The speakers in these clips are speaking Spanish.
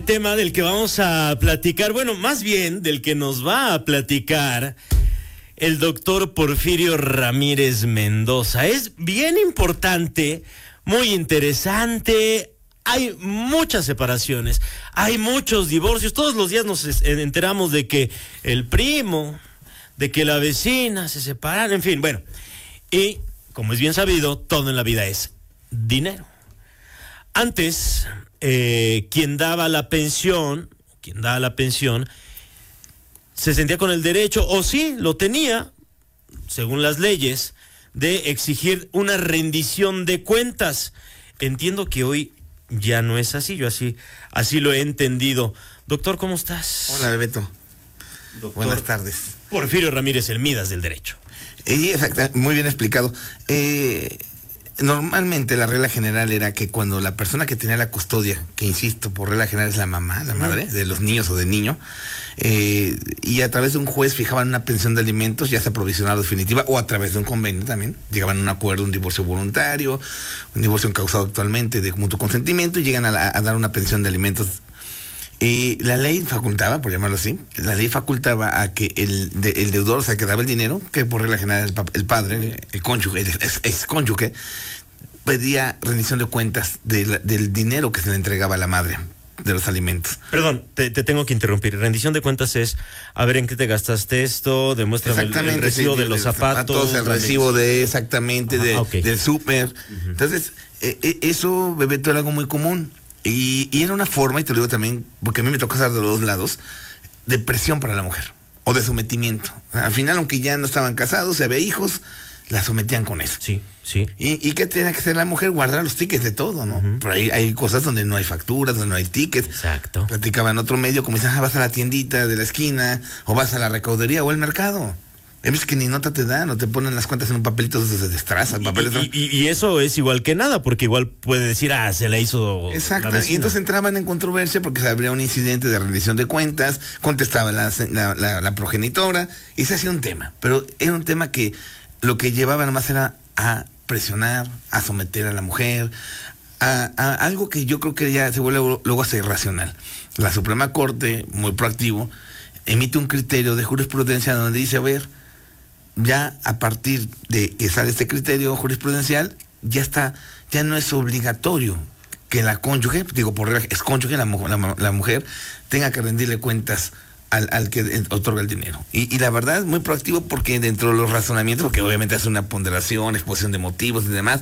tema del que vamos a platicar, bueno, más bien del que nos va a platicar el doctor Porfirio Ramírez Mendoza. Es bien importante, muy interesante. Hay muchas separaciones, hay muchos divorcios. Todos los días nos enteramos de que el primo, de que la vecina se separan, en fin, bueno. Y, como es bien sabido, todo en la vida es dinero. Antes, quien daba la pensión, se sentía con el derecho, o sí, lo tenía, según las leyes, de exigir una rendición de cuentas. Entiendo que hoy ya no es así, yo así lo he entendido. Doctor, ¿cómo estás? Hola, Bebeto. Doctor buenas tardes. Porfirio Ramírez, el Midas del derecho. Exacto, muy bien explicado. Normalmente la regla general era que cuando la persona que tenía la custodia, que insisto, por regla general es la mamá, la madre, de los niños o del niño, y a través de un juez fijaban una pensión de alimentos, ya sea provisional o definitiva, o a través de un convenio también, llegaban a un acuerdo, un divorcio voluntario, un divorcio causado actualmente de mutuo consentimiento, y llegan a dar una pensión de alimentos. La ley facultaba, por llamarlo así, a que el deudor, o sea, que daba el dinero, que por regla general el padre, el cónyuge, el excónyuge, pedía rendición de cuentas del dinero que se le entregaba a la madre de los alimentos. Perdón, te tengo que interrumpir. Rendición de cuentas es, a ver en qué te gastaste esto, demuéstrame el recibo de los zapatos. El recibo del súper. Uh-huh. Entonces, eso, Bebeto, era algo muy común. Y era una forma, y te lo digo también, porque a mí me tocó estar de los dos lados, de presión para la mujer, o de sometimiento. Al final, aunque ya no estaban casados, se había hijos, la sometían con eso. Sí. ¿Y qué tenía que hacer la mujer? Guardar los tickets de todo, ¿no? Uh-huh. Pero hay cosas donde no hay facturas, donde no hay tickets. Exacto. Platicaba en otro medio, como dicen, vas a la tiendita de la esquina, o vas a la recaudería, o al mercado. Es que ni nota te dan, o te ponen las cuentas en un papelito, se destrazan. Y eso es igual que nada, porque igual puede decir, se la hizo. Exacto, y entonces entraban en controversia porque se abría un incidente de rendición de cuentas, contestaba la progenitora, y se hacía un tema. Pero era un tema que lo que llevaba nomás era a presionar, a someter a la mujer, a algo que yo creo que ya se vuelve luego hasta irracional. La Suprema Corte, muy proactivo, emite un criterio de jurisprudencia donde dice, a ver, ya a partir de que sale este criterio jurisprudencial, ya no es obligatorio que la cónyuge, por regla es cónyuge, la mujer, tenga que rendirle cuentas al que otorga el dinero. Y la verdad es muy proactivo porque dentro de los razonamientos, porque obviamente hace una ponderación, exposición de motivos y demás,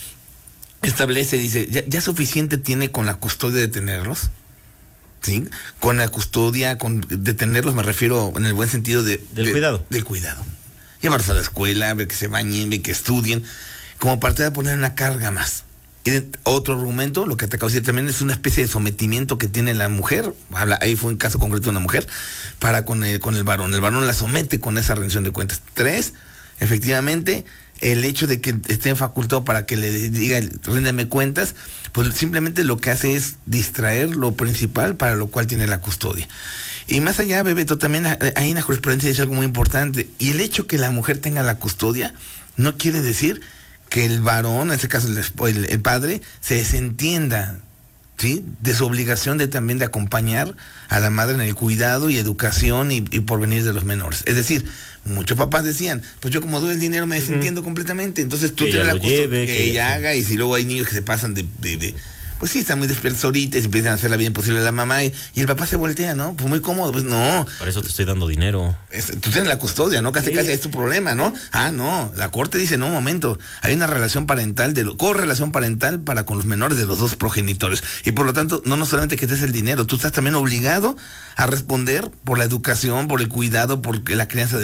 establece, dice, ya suficiente tiene con la custodia de tenerlos. ¿Sí? Con la custodia, con detenerlos, me refiero en el buen sentido del cuidado. Del cuidado. Llevarlos a la escuela, ver que se bañen, ver que estudien, como parte de poner una carga más. Y otro argumento, lo que te acabo de decir también, es una especie de sometimiento que tiene la mujer, ahí fue un caso concreto de una mujer, para con el varón. El varón la somete con esa rendición de cuentas. 3, efectivamente, el hecho de que esté facultado para que le diga, ríndeme cuentas, pues simplemente lo que hace es distraer lo principal para lo cual tiene la custodia. Y más allá, Bebeto, también ahí en la jurisprudencia dice algo muy importante. Y el hecho que la mujer tenga la custodia no quiere decir que el varón, en este caso el padre, se desentienda, ¿sí?, de su obligación también de acompañar a la madre en el cuidado y educación y porvenir de los menores. Es decir, muchos papás decían, pues yo como doy el dinero me desentiendo completamente, entonces tú tienes la custodia, que ella haga, y si luego hay niños que se pasan pues sí, están muy dispersoritas y empiezan a hacer la vida imposible a la mamá y el papá se voltea, ¿no? Pues muy cómodo, pues no. Por eso te estoy dando dinero. Tú tienes la custodia, ¿no? Casi es tu problema, ¿no? No, la corte dice, no, un momento, hay una relación parental, correlación parental para con los menores de los dos progenitores. Y por lo tanto, no solamente que te des el dinero, tú estás también obligado a responder por la educación, por el cuidado, por la crianza de